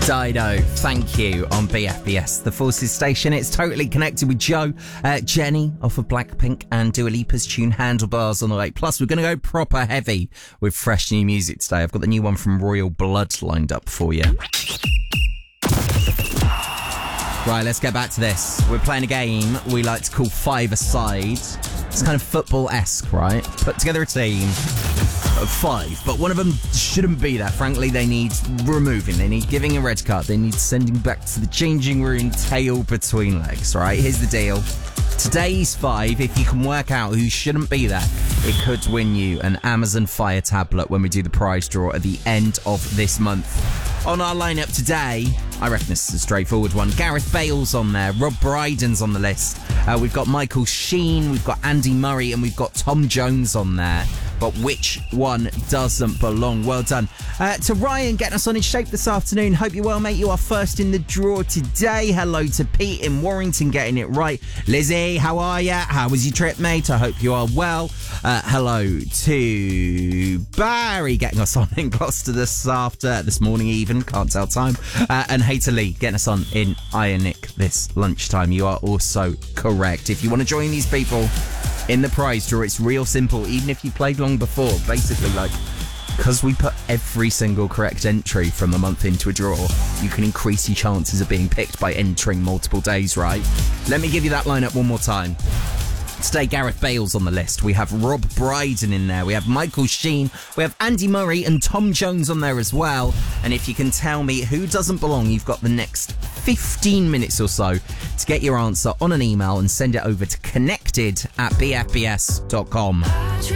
Dido, thank you on BFBS, the Forces station. It's totally connected with Joe, Jenny off of Blackpink, and Dua Lipa's tune Handlebars on the way. Plus, we're going to go proper heavy with fresh new music today. I've got the new one from Royal Blood lined up for you. Right, let's get back to this. We're playing a game we like to call Five-a-Side. It's kind of football-esque, right? Put together a team of 5, but one of them shouldn't be there. Frankly, they need removing, they need giving a red card, they need sending back to the changing room, tail between legs, right? Here's the deal. Today's 5, if you can work out who shouldn't be there, it could win you an Amazon Fire tablet when we do the prize draw at the end of this month. On our lineup today, I reckon this is a straightforward one. Gareth Bale's on there, Rob Brydon's on the list. We've got Michael Sheen, we've got Andy Murray, and we've got Tom Jones on there. But which one doesn't belong? Well done. To Ryan, getting us on in shape this afternoon. Hope you're well, mate. You are first in the draw today. Hello to Pete in Warrington, getting it right. Lizzie, how are you? How was your trip, mate? I hope you are well. Hello to Barry, getting us on in Gloucester this morning even. Can't tell time. And hey to Lee, getting us on in Ionic this lunchtime. You are also correct. If you want to join these people in the prize draw, it's real simple. Even if you played long before, basically, like, because we put every single correct entry from a month into a draw, you can increase your chances of being picked by entering multiple days, right? Let me give you that lineup one more time. Today, Gareth Bale's on the list. We have Rob Brydon in there. We have Michael Sheen. We have Andy Murray and Tom Jones on there as well. And if you can tell me who doesn't belong, you've got the next 15 minutes or so to get your answer on an email and send it over to connected@bfbs.com.